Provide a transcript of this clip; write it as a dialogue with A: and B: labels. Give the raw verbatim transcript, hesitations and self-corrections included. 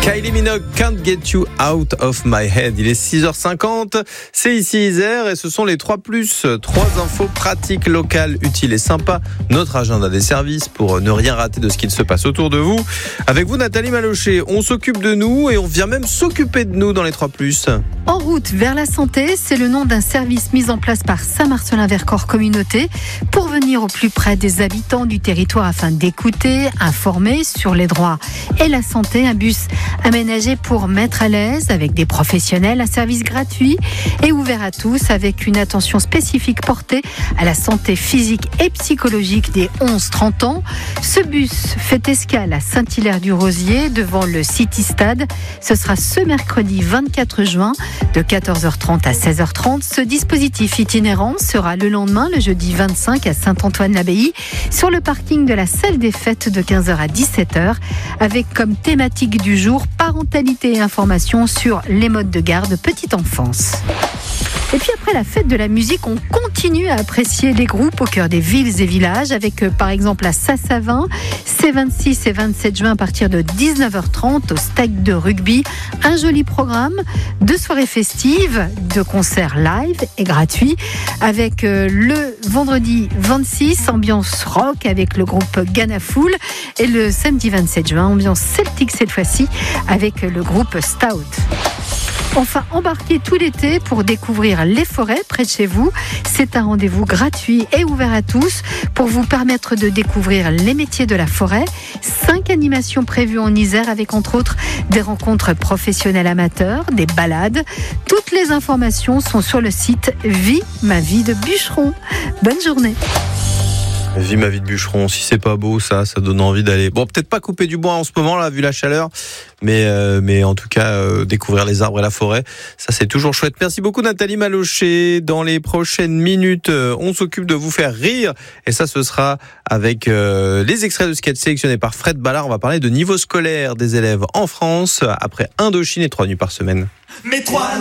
A: Kylie Minogue, Can't Get You Out of My Head. Il est six heures cinquante, c'est ici Isère et ce sont les trois plus, trois infos pratiques, locales, utiles et sympas. Notre agenda des services pour ne rien rater de ce qu'il se passe autour de vous. Avec vous Nathalie Malocher, on s'occupe de nous et on vient même s'occuper de nous dans les trois plus.
B: En route vers la santé, c'est le nom d'un service mis en place par Saint-Marcellin-Vercors Communauté pour venir au plus près des habitants du territoire afin d'écouter, informer sur les droits et la santé. Un bus aménagé pour mettre à l'aise avec des professionnels, un service gratuit et ouvert à tous avec une attention spécifique portée à la santé physique et psychologique des onze trente ans. Ce bus fait escale à Saint-Hilaire-du-Rosier devant le City Stade. Ce sera ce mercredi vingt-quatre juin de quatorze heures trente à seize heures trente. Ce dispositif itinérant sera le lendemain, le jeudi vingt-cinq à Saint-Antoine-l'Abbaye, sur le parking de la salle des fêtes de quinze heures à dix-sept heures, avec comme thématique du jour parentalité et information sur les modes de garde petite enfance. Et puis après la fête de la musique, on continue à apprécier les groupes au cœur des villes et villages avec euh, par exemple à Sassavin, c'est vingt-six et vingt-sept juin à partir de dix-neuf heures trente au Stade de Rugby. Un joli programme de soirées festives, de concerts live et gratuits avec euh, le vendredi vingt-six, ambiance rock avec le groupe Ghana Full et le samedi vingt-sept juin, ambiance celtique cette fois-ci avec le groupe Stout. Enfin, embarquez tout l'été pour découvrir les forêts près de chez vous. C'est un rendez-vous gratuit et ouvert à tous pour vous permettre de découvrir les métiers de la forêt. Cinq animations prévues en Isère avec entre autres des rencontres professionnelles amateurs, des balades. Toutes les informations sont sur le site Vie ma vie de bûcheron. Bonne journée.
A: Vie ma vie de bûcheron, si c'est pas beau ça, ça donne envie d'aller. Bon, peut-être pas couper du bois en ce moment là, vu la chaleur, mais euh, mais en tout cas euh, découvrir les arbres et la forêt, ça c'est toujours chouette. Merci beaucoup Nathalie Malocher. Dans les prochaines minutes, euh, on s'occupe de vous faire rire et ça ce sera avec euh, les extraits de sketch sélectionnés par Fred Ballard. On va parler de niveau scolaire des élèves en France après Indochine et trois nuits par semaine.
C: Mais toi